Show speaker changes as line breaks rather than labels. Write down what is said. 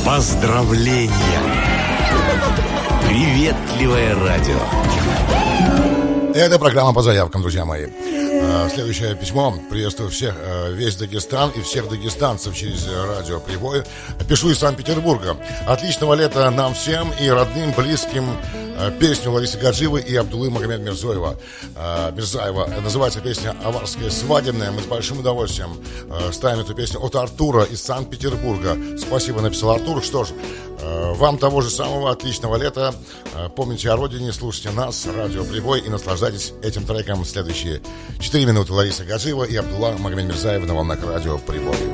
Поздравления! Приветливое радио.
Это программа по заявкам, друзья мои. Следующее письмо. Приветствую всех, весь Дагестан и всех дагестанцев через радио «Прибой». Пишу из Санкт-Петербурга. Отличного лета нам всем и родным, близким. Песню Ларисы Гаджиевой и Абдуллы Магомед Мирзаева. Называется песня «Аварская свадебная». Мы с большим удовольствием ставим эту песню от Артура из Санкт-Петербурга. Спасибо, написал Артур. Что ж, вам того же самого отличного лета. Помните о родине, слушайте нас, радио «Прибой», и наслаждайтесь этим треком. Следующие 4 минуты Лариса Гаджиева и Абдулла Магомед Мирзаев на волнах радио «Прибой».